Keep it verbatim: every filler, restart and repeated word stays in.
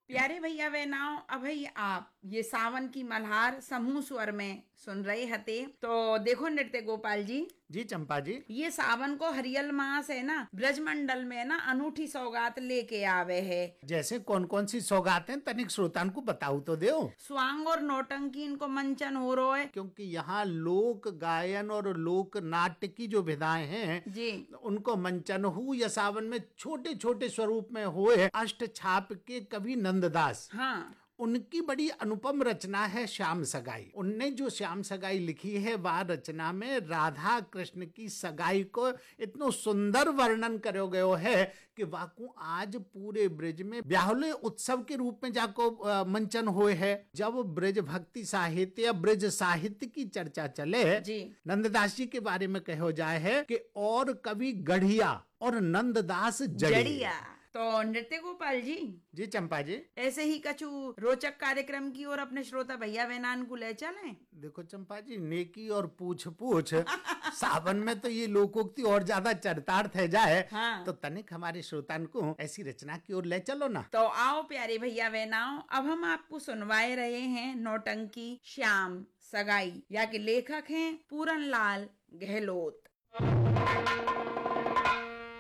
प्यारे भैया बहनाओ, अभई आप ये सावन की मल्हार समूह स्वर में सुन रहे हते। तो देखो नृत्य गोपाल जी जी चंपा जी, ये सावन को हरियल मास है ना, ब्रजमंडल में ना अनूठी सौगात लेके आवे है। जैसे कौन कौन सी सौगातें तनिक श्रोतान को बताऊ तो दो। स्वांग और नौटंकी इनको मंचन हो रहा है, क्योंकि यहाँ लोक गायन और लोक नाट्य की जो विधाएं हैं जी उनको मंचन हो या सावन में छोटे छोटे स्वरूप में हुए अष्ट छाप के कवि नंददास, हाँ उनकी बड़ी अनुपम रचना है श्याम सगाई। उनने जो श्याम सगाई लिखी है वह रचना में राधा कृष्ण की सगाई को इतना सुंदर वर्णन करो गयो है कि वाकू आज पूरे ब्रज में ब्याहुले उत्सव के रूप में जाको मंचन हुए है। जब ब्रज भक्ति साहित्य या ब्रज साहित्य की चर्चा चले जी नंददास जी के बारे में कहो जाए है कि और कवि गढ़िया और नंददास जड़िया। जड़िया। तो नृत्य गोपाल जी जी चंपा जी, ऐसे ही कछु रोचक कार्यक्रम की ओर अपने श्रोता भैया बहनान को ले चलें। देखो चंपा जी, नेकी और पूछ पूछ सावन में तो ये लोकोक्ति और ज्यादा चरितार्थ है जाए, हाँ। तो तनिक हमारे श्रोतान को ऐसी रचना की ओर ले चलो ना। तो आओ प्यारे भैया बहनाओ, अब हम आपको सुनवाए रहे हैं नौटंकी श्याम सगाई, या के लेखक हैं पूरन लाल गहलोत।